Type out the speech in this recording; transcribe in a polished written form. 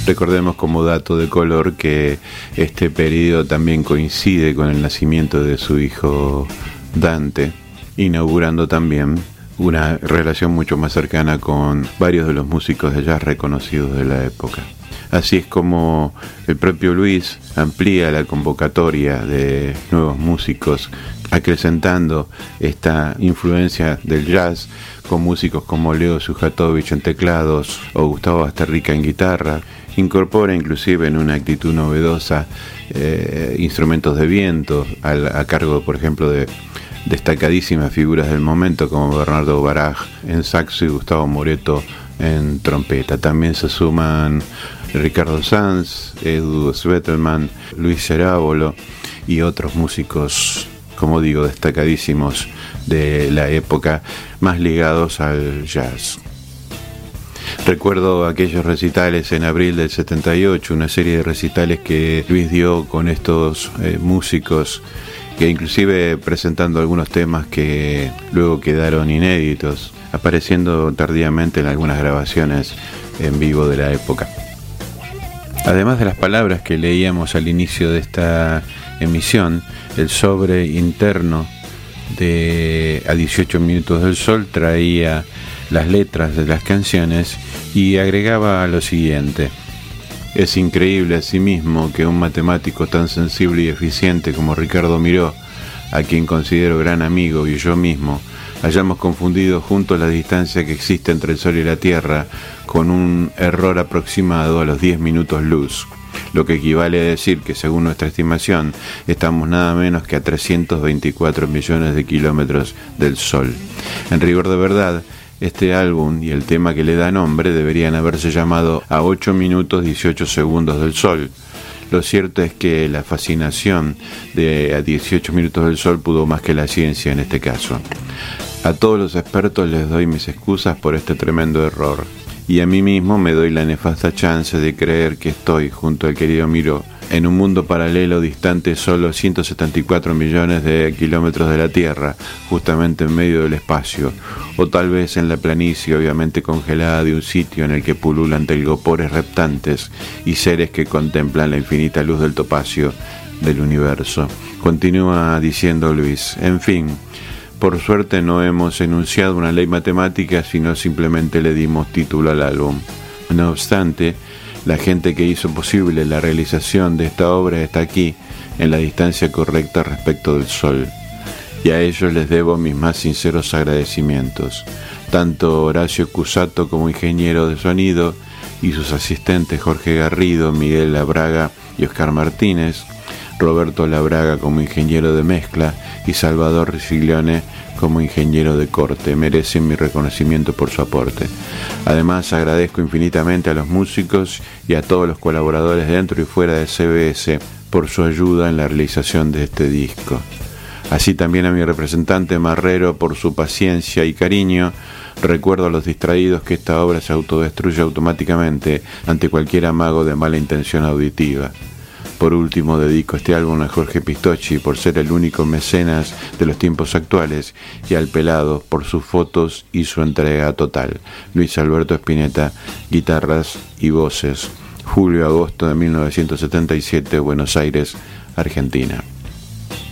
Recordemos como dato de color que este periodo también coincide con el nacimiento de su hijo Dante, inaugurando también una relación mucho más cercana con varios de los músicos de jazz reconocidos de la época. Así es como el propio Luis amplía la convocatoria de nuevos músicos, acrecentando esta influencia del jazz con músicos como Leo Sujatovich en teclados o Gustavo Basterrica en guitarra. Incorpora inclusive en una actitud novedosa instrumentos de viento a cargo, por ejemplo, de destacadísimas figuras del momento como Bernardo Baraj en saxo y Gustavo Moreto en trompeta. También se suman Ricardo Sanz, Edu Svetelman, Luis Cerábolo y otros músicos, como digo, destacadísimos de la época, más ligados al jazz. Recuerdo aquellos recitales en abril del 78, una serie de recitales que Luis dio con estos músicos, que inclusive presentando algunos temas que luego quedaron inéditos, apareciendo tardíamente en algunas grabaciones en vivo de la época. Además de las palabras que leíamos al inicio de esta emisión, el sobre interno de A 18 minutos del sol traía las letras de las canciones y agregaba lo siguiente: es increíble asimismo que un matemático tan sensible y eficiente como Ricardo Miró, a quien considero gran amigo, y yo mismo, hayamos confundido juntos la distancia que existe entre el Sol y la Tierra con un error aproximado a los 10 minutos luz, lo que equivale a decir que según nuestra estimación estamos nada menos que a 324 millones de kilómetros del Sol. En rigor de verdad, este álbum y el tema que le da nombre deberían haberse llamado A 8 minutos 18 segundos del Sol. Lo cierto es que la fascinación de A 18 minutos del Sol pudo más que la ciencia en este caso. A todos los expertos les doy mis excusas por este tremendo error, y a mí mismo me doy la nefasta chance de creer que estoy, junto al querido Miró, en un mundo paralelo distante solo 174 millones de kilómetros de la Tierra, justamente en medio del espacio, o tal vez en la planicie obviamente congelada de un sitio en el que pululan telgopores reptantes y seres que contemplan la infinita luz del topacio del universo. Continúa diciendo Luis: en fin, por suerte no hemos enunciado una ley matemática, sino simplemente le dimos título al álbum. No obstante, la gente que hizo posible la realización de esta obra está aquí, en la distancia correcta respecto del Sol, y a ellos les debo mis más sinceros agradecimientos, tanto Horacio Cusato como ingeniero de sonido, y sus asistentes Jorge Garrido, Miguel Labraga y Oscar Martínez, Roberto Labraga como ingeniero de mezcla y Salvador Riciglione como ingeniero de corte. Merecen mi reconocimiento por su aporte. Además, agradezco infinitamente a los músicos y a todos los colaboradores dentro y fuera de CBS por su ayuda en la realización de este disco. Así también a mi representante Marrero por su paciencia y cariño. Recuerdo a los distraídos que esta obra se autodestruye automáticamente ante cualquier amago de mala intención auditiva. Por último, dedico este álbum a Jorge Pistocchi por ser el único mecenas de los tiempos actuales, y al Pelado por sus fotos y su entrega total. Luis Alberto Spinetta, guitarras y voces. Julio-agosto de 1977, Buenos Aires, Argentina.